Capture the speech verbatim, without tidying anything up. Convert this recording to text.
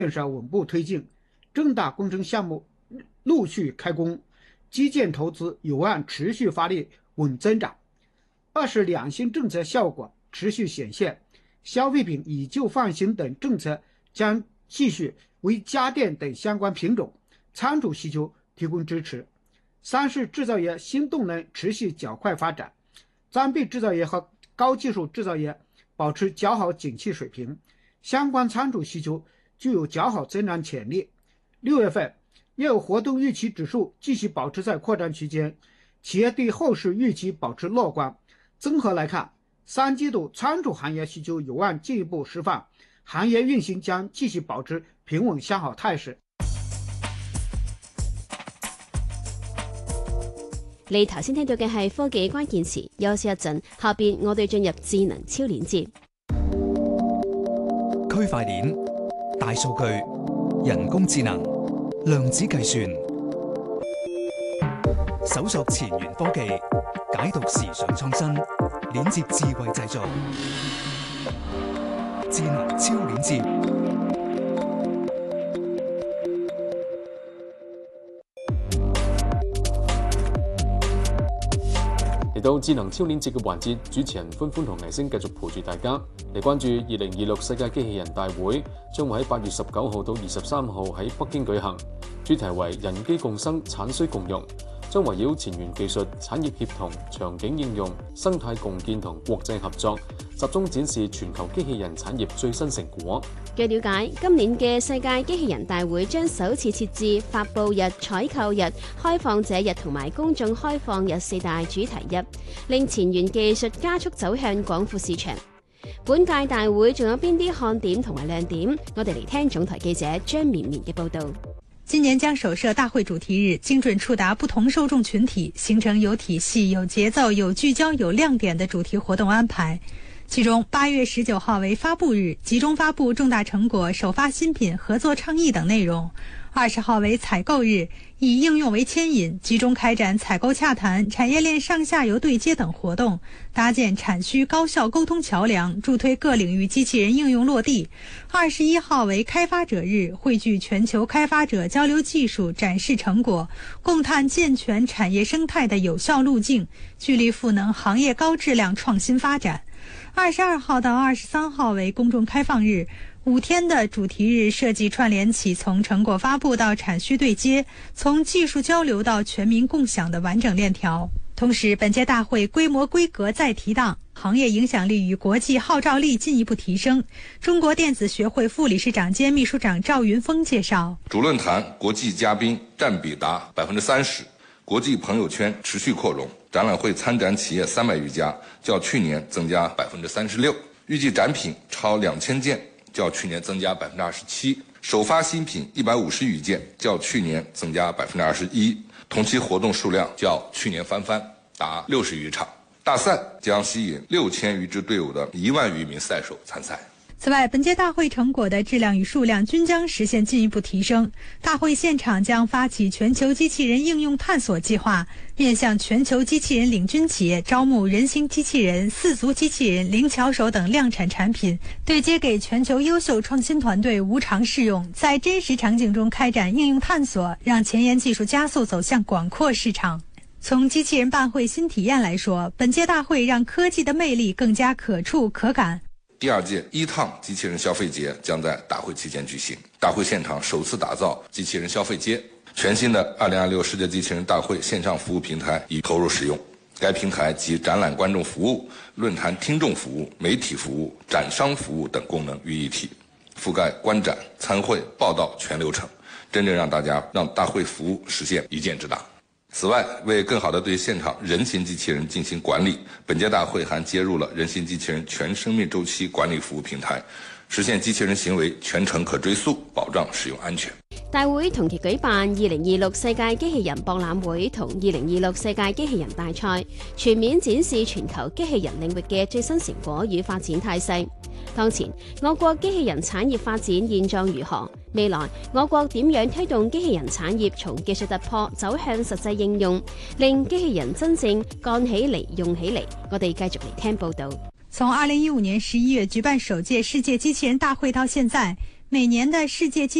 建设稳步推进，重大工程项目陆续开工，基建投资有望持续发力稳增长。二是两新政策效果持续显现，消费品以旧换新等政策将继续为家电等相关品种仓储需求提供支持。三是制造业新动能持续较快发展，装备制造业和高技术制造业保持较好景气水平，相关仓储需求具有较好增长潜力。六月份业务活动预期指数继续保持在扩张区间，企业对后市预期保持乐观。综合来看，三季度仓储行业需求有望进一步释放，行业运行将继续保持平稳向好态势。 你頭先聽到嘅係科技關鍵詞，休息一陣，下邊我哋進入智能超鏈接。 區塊鏈、大數據、人工智能、量子計算，搜索前沿科技，解讀時尚創新，鏈接智慧製造，智能超鏈接。 嚟到智能超鏈接嘅環節，主持人歡歡同藝星繼續陪住大家嚟關注二零二六世界機器人大會，將會喺八月十九號到二十三號喺北京舉行，主題為人機共生、產需共用，將圍繞前沿技術、產業協同、場景應用、生態共建同國際合作，集中展示全球機器人產業最新成果。 據了解，今年嘅世界機器人大會將首次設置發佈日、採購日、開放者日同埋公眾開放日四大主題日，令前沿技術加速走向廣闊市場。本屆大會仲有邊啲看點同埋亮點？我哋嚟聽總台記者張綿綿嘅報導。 今年將首設大會主題日，精準觸達不同受眾群體，形成有體系、有節奏、有聚焦、有亮點的主題活動安排。其中八月十九號為發佈日，集中發佈重大成果、首發新品、合作倡議等內容。二十號為採購日，以應用為牽引，集中開展採購洽談、產業鏈上下游對接等活動，搭建產需高效溝通橋梁，助推各領域機器人應用落地。二十一號為開發者日，匯聚全球開發者交流技術、展示成果，共探健全產業生態的有效路徑，聚力賦能行業高質量創新發展。二十二號到二十三號為公眾開放日，五天的主題日設計串聯起從成果發布到產需對接，從技術交流到全民共享的完整鏈條。同時，本屆大會規模規格再提檔，行業影響力與國際號召力進一步提升。中國電子學會副理事長兼秘書長趙雲峰介紹， 主論壇國際嘉賓佔比達百分之三十，國際朋友圈持續擴容。展覽會參展企業三百餘家，較去年增加百分之三十六，預計展品超兩千件，較去年增加百分之二十七。首發新品一百五十餘件，較去年增加百分之二十一。同期活動數量較去年翻番，達六十餘場。大賽將吸引六千餘支隊伍的一萬餘名賽手參賽。 此外，本屆大會成果的質量與數量均將實現進一步提升。大會現場將發起全球機器人應用探索計劃，面向全球機器人領軍企業招募人形機器人、四足機器人、靈巧手等量產產品，對接給全球優秀創新團隊無償試用，在真實場景中開展應用探索，讓前沿技術加速走向廣闊市場。從機器人辦會新體驗來說，本屆大會讓科技的魅力更加可觸可感。 第二屆一趟機器人消費節將在大會期間舉行，大會現場首次打造機器人消費街，全新的二零二六世界機器人大會線上服務平台已投入使用。該平台集展覽觀眾服務、論壇聽眾服務、媒體服務、展商服務等功能於一體，覆蓋觀展、參會、報道全流程，真正讓大家讓大會服務實現一箭之大。此外，為更好地對現場人形機器人進行管理，本屆大會還接入了人形機器人全生命週期管理服務平台，實現機器人行為全程可追溯，保障使用安全。 大會同期舉辦二零二六世界機器人博覽會同二零二六世界機器人大賽，全面展示全球機器人領域嘅最新成果與發展態勢。當前，我國機器人產業發展現狀如何？未來，我國點樣推動機器人產業從技術突破走向實際應用，令機器人真正幹起嚟、用起嚟？我哋繼續嚟聽報導。 從二零一五年十一月舉辦首屆世界機器人大會到現在， 每年的世界机